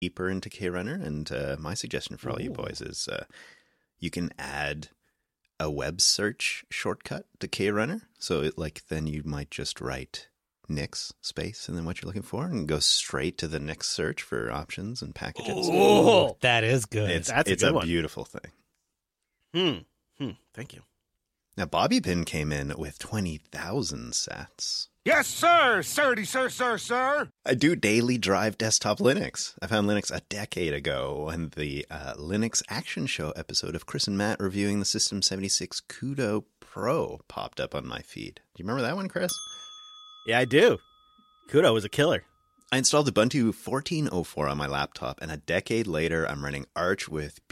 deeper into KRunner, and my suggestion for all you boys is you can add a web search shortcut to KRunner. So then you might just write Nix space and then what you're looking for and go straight to the Nix search for options and packages. Oh, that is good. It's a beautiful thing. Thank you. Now, Bobby Pin came in with 20,000 sats. Yes, sir. Sirdy, sir. I do daily drive desktop Linux. I found Linux a decade ago when the Linux Action Show episode of Chris and Matt reviewing the System 76 Kudo Pro popped up on my feed. Do you remember that one, Chris? Yeah, I do. Kudo was a killer. I installed Ubuntu 14.04 on my laptop, and a decade later, I'm running Arch with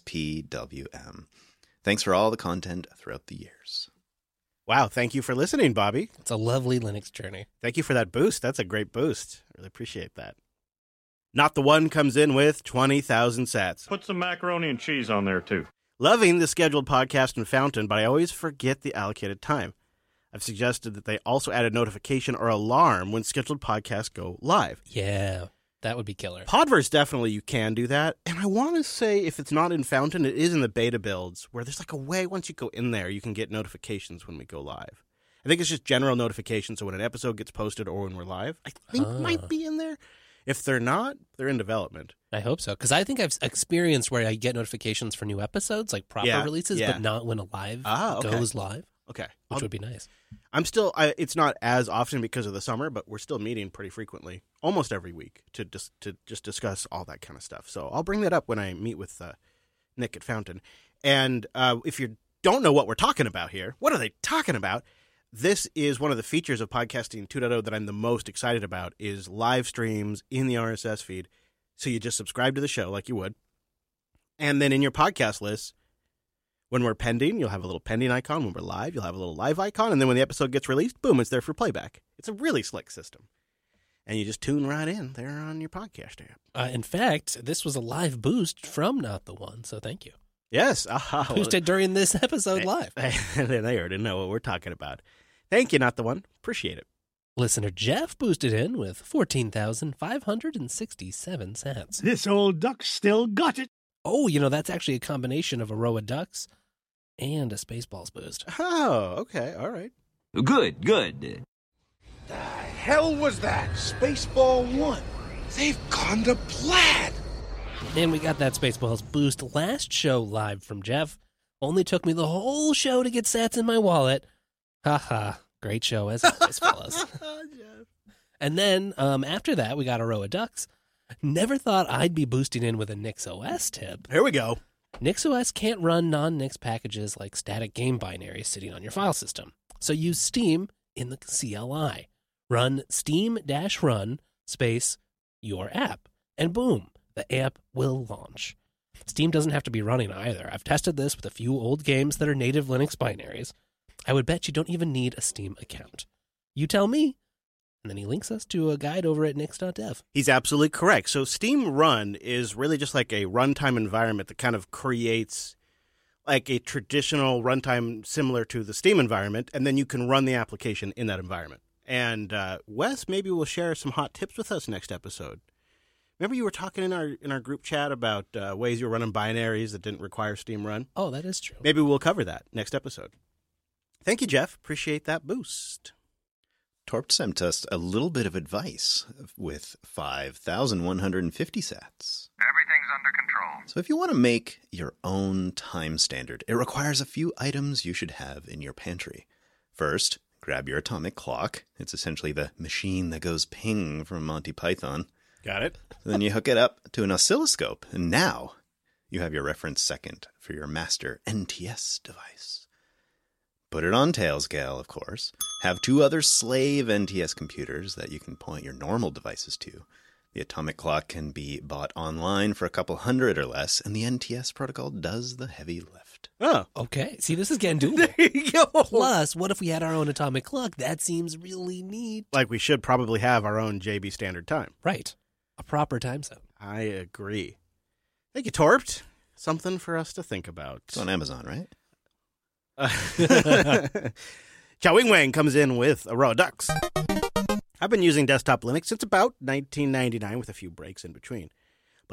BSPWM. Thanks for all the content throughout the years. Wow, thank you for listening, Bobby. It's a lovely Linux journey. Thank you for that boost. That's a great boost. I really appreciate that. Not the One comes in with 20,000 sats. Put some macaroni and cheese on there, too. Loving the scheduled podcast in Fountain, but I always forget the allocated time. I've suggested that they also add a notification or alarm when scheduled podcasts go live. Yeah, that would be killer. Podverse, definitely you can do that. And I want to say if it's not in Fountain, it is in the beta builds where there's a way once you go in there, you can get notifications when we go live. I think it's just general notifications. So when an episode gets posted or when we're live, I think might be in there. If they're not, they're in development. I hope so. Because I think I've experienced where I get notifications for new episodes, like proper releases, but not when a live goes live. Okay. Which would be nice. I'm still, it's not as often because of the summer, but we're still meeting pretty frequently, almost every week, to just discuss all that kind of stuff. So I'll bring that up when I meet with Nick at Fountain. And if you don't know what we're talking about here, what are they talking about? This is one of the features of Podcasting 2.0 that I'm the most excited about is live streams in the RSS feed. So you just subscribe to the show like you would. And then in your podcast list, when we're pending, you'll have a little pending icon. When we're live, you'll have a little live icon. And then when the episode gets released, boom, it's there for playback. It's a really slick system. And you just tune right in there on your podcast app. In fact, this was a live boost from Not the One, so thank you. Yes. Boosted during this episode live. They already know what we're talking about. Thank you, Not the One. Appreciate it. Listener Jeff boosted in with 14,567 sats. This old duck still got it. Oh, that's actually a combination of a row of ducks and a Spaceballs boost. Oh, okay. All right. Good. The hell was that? Spaceball 1. They've gone to Plaid. And we got that Spaceballs boost last show live from Jeff. Only took me the whole show to get sats in my wallet. Haha. Great show as always, fellas. And then after that, we got a row of ducks. Never thought I'd be boosting in with a NixOS tip. Here we go. NixOS can't run non-Nix packages like static game binaries sitting on your file system. So use Steam in the CLI. Run steam-run space your app. And boom, the app will launch. Steam doesn't have to be running either. I've tested this with a few old games that are native Linux binaries. I would bet you don't even need a Steam account. You tell me. And then he links us to a guide over at nix.dev. He's absolutely correct. So Steam Run is really just like a runtime environment that kind of creates like a traditional runtime similar to the Steam environment, and then you can run the application in that environment. And Wes maybe will share some hot tips with us next episode. Remember you were talking in our group chat about ways you were running binaries that didn't require Steam Run? Oh, that is true. Maybe we'll cover that next episode. Thank you, Jeff. Appreciate that boost. Torp sent us a little bit of advice with 5,150 sats. Everything's under control. So if you want to make your own time standard, it requires a few items you should have in your pantry. First, grab your atomic clock. It's essentially the machine that goes ping from Monty Python. Got it. Then you hook it up to an oscilloscope, and now you have your reference second for your master NTS device. Put it on Tailscale, of course. Have two other slave NTS computers that you can point your normal devices to. The atomic clock can be bought online for a couple $100 or less, and the NTS protocol does the heavy lift. Oh, okay. See, this is getting doable. There you go. Plus, what if we had our own atomic clock? That seems really neat. Like we should probably have our own JB Standard Time. Right. A proper time zone. I agree. Thank you, Torpt. Something for us to think about. It's on Amazon, right? Chow Wing Wang comes in with a row of ducks. I've been using desktop Linux since about 1999 with a few breaks in between.